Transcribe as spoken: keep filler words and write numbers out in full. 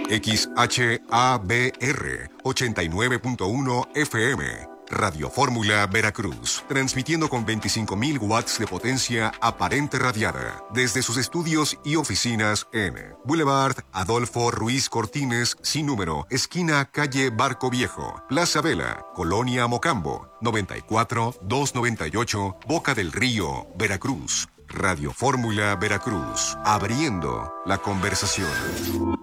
X H A B R ochenta y nueve punto uno F M. Radio Fórmula Veracruz, transmitiendo con veinticinco mil watts de potencia aparente radiada desde sus estudios y oficinas en Boulevard Adolfo Ruiz Cortines, sin número, esquina calle Barco Viejo, Plaza Vela, Colonia Mocambo, noventa y cuatro doscientos noventa y ocho, Boca del Río, Veracruz. Radio Fórmula Veracruz, abriendo la conversación.